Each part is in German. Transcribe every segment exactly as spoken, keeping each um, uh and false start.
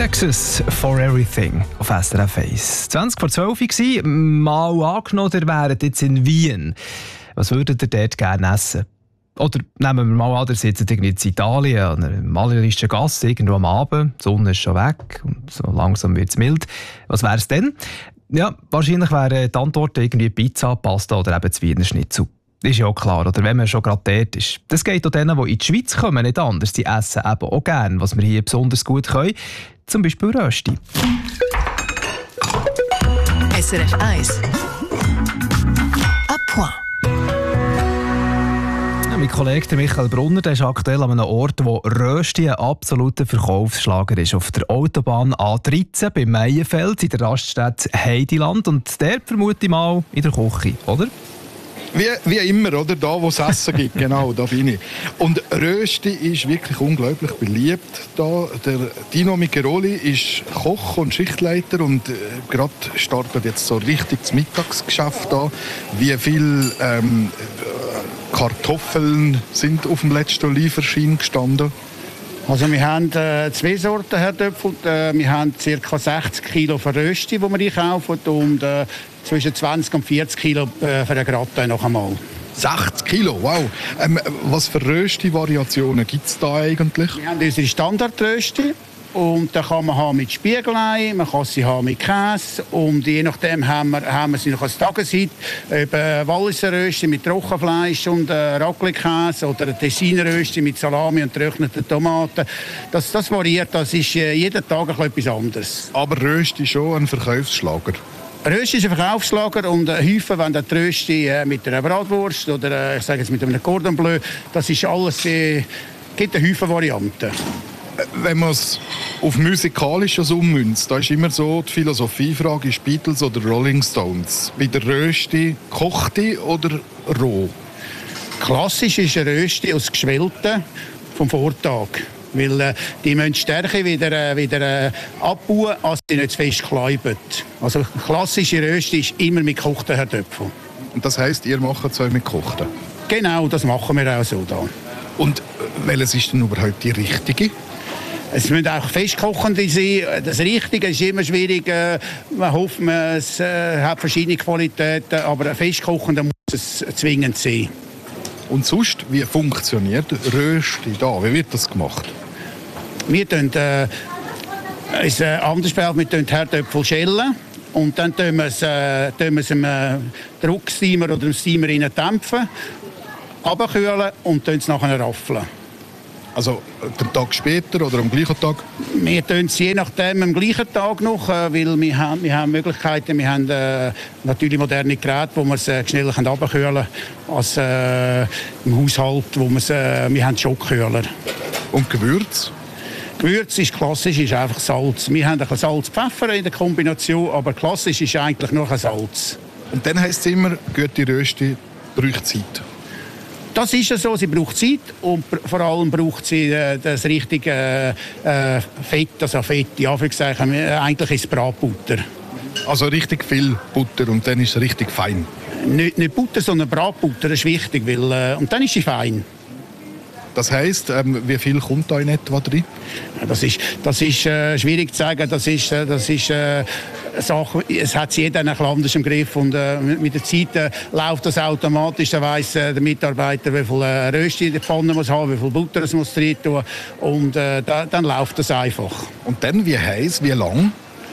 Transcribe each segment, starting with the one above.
Texas for Everything auf S R F eins. zwanzig vor zwölf war mal angenommen, ihr wäret jetzt in Wien. Was würdet ihr dort gerne essen? Oder nehmen wir mal an, ihr sitzt irgendwie in Italien, an einer malerischen Gasse, irgendwo am Abend, die Sonne ist schon weg und so langsam wird es mild. Was wäre es denn? Ja, wahrscheinlich wäre die Antwort irgendwie Pizza, Pasta oder eben das Wiener Schnitzel. Ist ja auch klar, oder wenn man schon gerade dort ist. Das geht auch denen, die in die Schweiz kommen, nicht anders. Die essen eben auch gerne, was wir hier besonders gut können. Zum Beispiel Rösti. S R F eins. A point. Ja, mein Kollege Michael Brunner, der ist aktuell an einem Ort, wo Rösti ein absoluter Verkaufsschlager ist. Auf der Autobahn A dreizehn bei Meienfeld in der Raststätte Heidiland. Und der vermute ich mal in der Küche, oder? Wie, wie immer, oder? Da, wo es Essen gibt, genau, da bin ich. Und Rösti ist wirklich unglaublich beliebt. Da. Der Dino Micheloli ist Koch und Schichtleiter und äh, gerade startet jetzt so richtig das Mittagsgeschäft da. Wie viele ähm, Kartoffeln sind auf dem letzten Lieferschein gestanden? Also wir haben äh, zwei Sorten Herdöpfel. Äh, wir haben ca. sechzig Kilo für Rösti, die wir einkaufen, und äh, zwischen zwanzig und vierzig Kilo äh, für den Gratin noch einmal. sechzig Kilo, wow. Ähm, was für Rösti-Variationen gibt es da eigentlich? Wir haben unsere Standardrösti. Und da kann man haben mit Spiegelei, man kann sie haben mit Käse, und je nachdem haben wir, haben wir sie noch als Tageshit, eben Walliser Rösti mit Trockenfleisch und äh, Raclette-Käse oder ein Tessiner Rösti mit Salami und getrockneten Tomaten. Das, das variiert, das ist äh, jeden Tag etwas anderes. Aber Rösti ist schon ein Verkaufsschlager. Rösti ist ein Verkaufsschlager, und äh, häufig, wenn der Rösti äh, mit einer Bratwurst oder äh, ich sage jetzt mit einem Cordon Bleu, das ist alles, äh, gibt eine Häufig Varianten. Wenn man es auf Musikalisches ummünzt, da ist immer so die Philosophiefrage, ist Beatles oder Rolling Stones. Bei der Rösti kochte oder roh? Klassisch ist ein Rösti aus Geschwellten vom Vortag. Weil äh, die müssen die Stärke wieder, äh, wieder äh, abbauen, als sie nicht zu fest kleiben. Also klassische Rösti ist immer mit gekochten Herdöpfeln. Und das heisst, ihr macht es auch mit gekochten? Genau, das machen wir auch so da. Und welches ist denn überhaupt die richtige? Es müssen auch festkochende sein. Das Richtige ist immer schwierig. Man hofft, es äh, hat verschiedene Qualitäten, aber ein festkochender muss es zwingend sein. Und sonst, wie funktioniert Rösti da? Wie wird das gemacht? Wir tun äh, es äh, anders behalten. Wir tun Herdöpfel schälen und dann tun wir es, äh, tun wir es im äh, Drucksteamer oder im Steamer dämpfen, abkühlen und tun es nachher raffeln. Also den Tag später oder am gleichen Tag? Wir tun es je nachdem am gleichen Tag noch, weil wir haben, wir haben Möglichkeiten, wir haben äh, natürlich moderne Geräte, wo wir es äh, schneller abkühlen können als äh, im Haushalt, wo wir es, äh, wir haben Schockkühler. Und Gewürz? Gewürz ist klassisch, ist einfach Salz. Wir haben ein bisschen Salz-Pfeffer in der Kombination, aber klassisch ist eigentlich nur ein Salz. Und dann heisst es immer, gute Rösti braucht Zeit. Das ist ja so, sie braucht Zeit und vor allem braucht sie äh, das richtige äh, Fett, also Fett, ja, Anführungszeichen, eigentlich ist es Bratbutter. Also richtig viel Butter und dann ist es richtig fein? Nicht, nicht Butter, sondern Bratbutter, das ist wichtig, weil, äh, und dann ist sie fein. Das heisst, ähm, wie viel kommt da in etwa drin? Das ist, das ist äh, schwierig zu sagen, das ist, äh, das ist äh, Sache, es hat jeder ein bisschen anders im Griff, und äh, mit der Zeit äh, läuft das automatisch, dann weiss äh, der Mitarbeiter, wie viel äh, Rösti in der Pfanne muss haben, wie viel Butter es muss drin tun, und äh, da, dann läuft das einfach. Und dann, wie heiß, wie lang?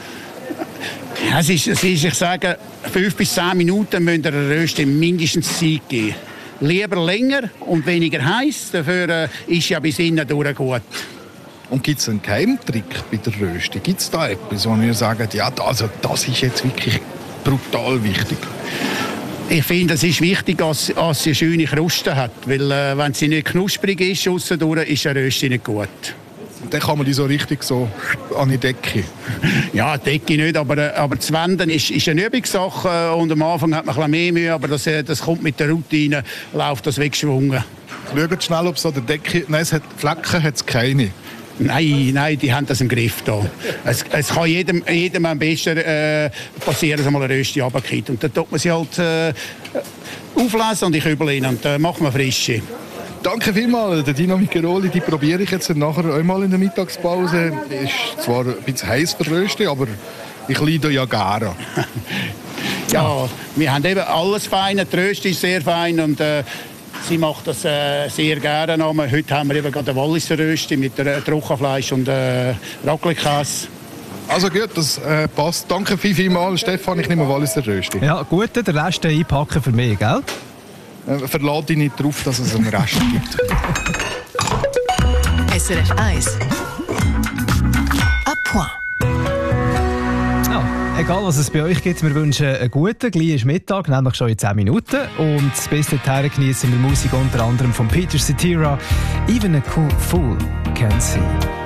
Es ist, es ist, ich sage, fünf bis zehn Minuten müssen der Rösti mindestens Zeit geben. Lieber länger und weniger heiß, dafür äh, ist ja bis innen durch gut. Und gibt es einen Geheimtrick bei der Rösti? Gibt es da etwas, wo ihr sagt, ja, also das ist jetzt wirklich brutal wichtig? Ich finde, es ist wichtig, dass, dass sie eine schöne Kruste hat, weil äh, wenn sie nicht knusprig ist, aussendurch, ist eine Rösti nicht gut. Und dann kann man die so richtig so an die Decke? Ja, die Decke nicht, aber, aber das Wenden ist, ist eine Übungssache, und am Anfang hat man ein bisschen mehr Mühe, aber das, das kommt mit der Routine, läuft das weggeschwungen. Schaut schnell, ob es an der Decke... Nein, es hat Flecken hat es keine. Nein, nein, die haben das im Griff da. Es, es kann jedem, jedem am besten äh, passieren, dass mal eine Rösti runterkommt. Und dann tut man sie halt äh, auflesen und in Kübel rein und äh, macht man frische. Danke vielmals. Der Dino Micheroli, die probiere ich jetzt nachher einmal in der Mittagspause. Ist zwar ein bisschen heiß verröstet, aber ich leide ja gerne. Ja, wir haben eben alles fein. Die Rösti ist sehr fein und äh, sie macht das äh, sehr gerne. Heute haben wir eben gerade eine Walliser Rösti mit äh, Trockenfleisch und äh, Raclette-Käse. Also gut, das äh, passt. Danke viel, viel mal, Stefan. Ich nehme Walliser Rösti. Ja, gut, den Rest einpacken für mich, gell? Äh, verlade dich nicht darauf, dass es einen Rest gibt. S R F eins. À point. Ja, egal was es bei euch gibt, wir wünschen einen guten, gleich Mittag, nämlich schon in zehn Minuten. Und bis dahin genießen wir Musik unter anderem von Peter Cetera. Even a cool fool can see.